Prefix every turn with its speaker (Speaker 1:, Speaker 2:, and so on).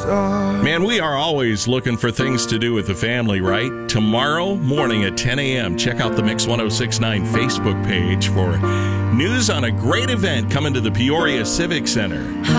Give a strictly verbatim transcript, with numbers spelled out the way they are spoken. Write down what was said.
Speaker 1: Man, we are always looking for things to do with the family, right? Tomorrow morning at ten a.m., check out the Mix ten sixty-nine Facebook page for news on a great event coming to the Peoria Civic Center.